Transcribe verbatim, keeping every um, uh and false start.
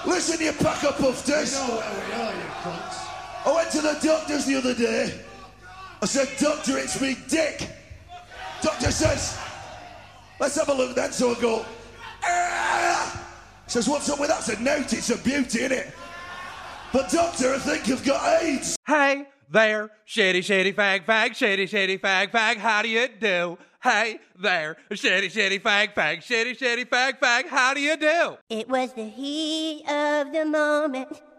Listen, you pack of pufters. You know where we are, you cunts. I went to the doctor's the other day. I said, doctor, it's me dick. Doctor says, let's have a look then. So I go, ah! Says, what's up with that? I said, no, it's a beauty, innit? But doctor, I think you've got AIDS. Hey there, shitty, shitty, fag, fag, shitty, shitty, fag, fag, how do you do? Hey there, shitty, shitty, fag, fag, shitty, shitty, fag, fag, how do you do? It was the heat of the moment.